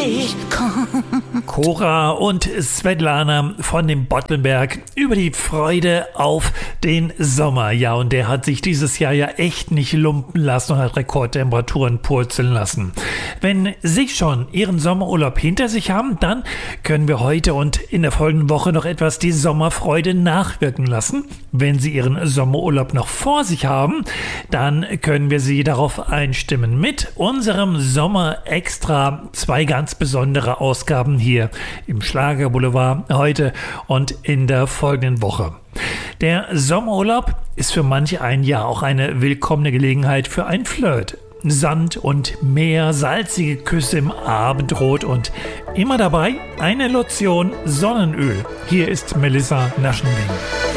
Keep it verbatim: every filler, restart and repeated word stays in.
ich komm. Cora und Svetlana von dem Bottlenberg über die Freude auf den Sommer. Ja, und der hat sich dieses Jahr ja echt nicht lumpen lassen und hat Rekordtemperaturen purzeln lassen. Wenn Sie schon Ihren Sommerurlaub hinter sich haben, dann können wir heute und in der folgenden Woche noch etwas die Sommerfreude nachwirken lassen. Wenn Sie Ihren Sommerurlaub noch vor sich haben, dann können wir Sie darauf einstimmen mit unserem Sommer Extra. Zwei ganz besondere Ausgaben hier im Schlagerboulevard heute und in der folgenden Woche. Der Sommerurlaub ist für manche ein Jahr auch eine willkommene Gelegenheit für ein Flirt. Sand und Meer, salzige Küsse im Abendrot und immer dabei eine Lotion Sonnenöl. Hier ist Melissa Naschenweng.